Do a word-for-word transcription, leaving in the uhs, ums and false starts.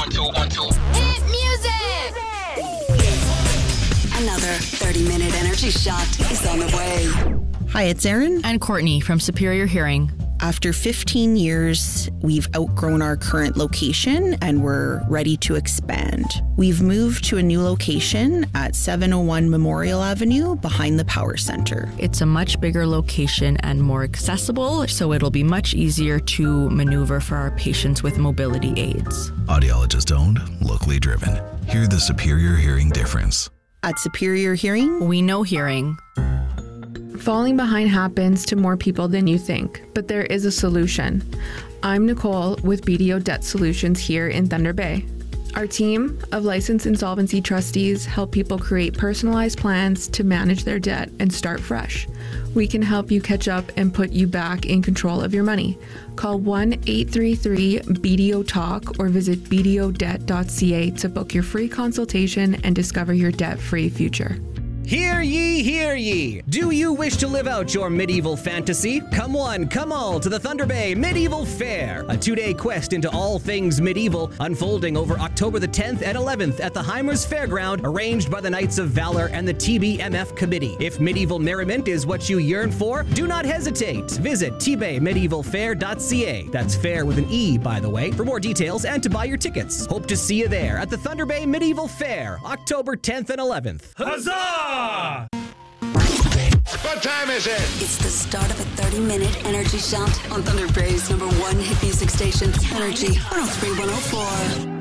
one, two, one, two. Hit music! Another thirty-minute energy shot is on the way. Hi, it's Erin. And Courtney from Superior Hearing. After fifteen years, we've outgrown our current location and we're ready to expand. We've moved to a new location at seven oh one Memorial Avenue behind the Power Center. It's a much bigger location and more accessible, so it'll be much easier to maneuver for our patients with mobility aids. Audiologist owned, locally driven. Hear the Superior Hearing difference. At Superior Hearing, We know hearing. Falling behind happens to more people than you think, but there is a solution. I'm Nicole with B D O Debt Solutions here in Thunder Bay. Our team of licensed insolvency trustees help people create personalized plans to manage their debt and start fresh. We can help you catch up and put you back in control of your money. Call one eight three three B D O Talk or visit b d o debt dot c a to book your free consultation and discover your debt-free future. Hear ye, hear ye! Do you wish to live out your medieval fantasy? Come one, come all to the Thunder Bay Medieval Fair, a two-day quest into all things medieval, unfolding over October the tenth and eleventh at the Heimers Fairground, arranged by the Knights of Valor and the T B M F Committee. If medieval merriment is what you yearn for, do not hesitate. Visit t bay medieval fair dot c a. That's fair with an E, by the way, for more details and to buy your tickets. Hope to see you there at the Thunder Bay Medieval Fair, October tenth and eleventh. Huzzah! What time is it? It's the start of a thirty-minute energy shot on Thunder Bay's number one hit music station, Energy one oh three point one oh four.